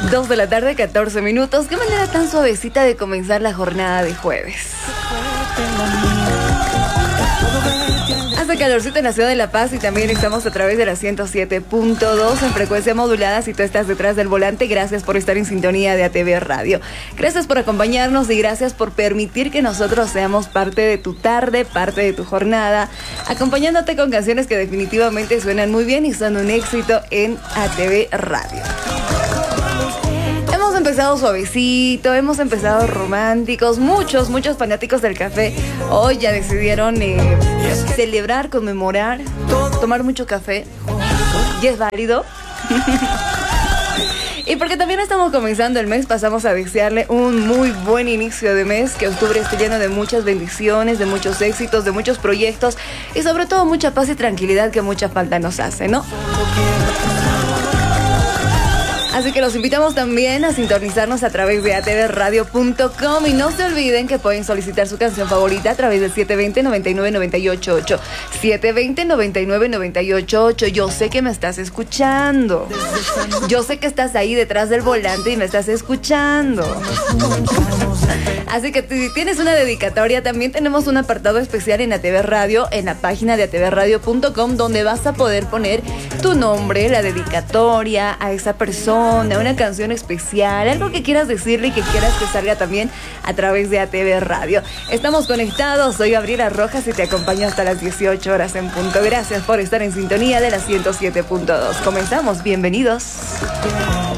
2 de la tarde, 14 minutos. Qué manera tan suavecita de comenzar la jornada de jueves. Hace calorcito en la ciudad de La Paz y también estamos a través de la 107.2 en frecuencia modulada. Si tú estás detrás del volante, gracias por estar en sintonía de ATV Radio. Gracias por acompañarnos y gracias por permitir que nosotros seamos parte de tu tarde, parte de tu jornada, acompañándote con canciones que definitivamente suenan muy bien y son un éxito en ATV Radio. Hemos empezado suavecito, hemos empezado románticos. Muchos fanáticos del café hoy ya decidieron celebrar, conmemorar, tomar mucho café. Y es válido. Y porque también estamos comenzando el mes, pasamos a desearle un muy buen inicio de mes, que octubre esté lleno de muchas bendiciones, de muchos éxitos, de muchos proyectos y sobre todo mucha paz y tranquilidad que mucha falta nos hace, ¿no? Así que los invitamos también a sintonizarnos a través de atvradio.com y no se olviden que pueden solicitar su canción favorita a través del 720-99-988. 720-99-988. Yo sé que me estás escuchando. Yo sé que estás ahí detrás del volante y me estás escuchando. Así que si tienes una dedicatoria, también tenemos un apartado especial en ATV Radio, en la página de atvradio.com, donde vas a poder poner tu nombre, la dedicatoria a esa persona, una canción especial, algo que quieras decirle y que quieras que salga también a través de ATV Radio. Estamos conectados, soy Gabriela Rojas y te acompaño hasta las 18 horas en punto. Gracias por estar en sintonía de la 107.2. Comenzamos, bienvenidos.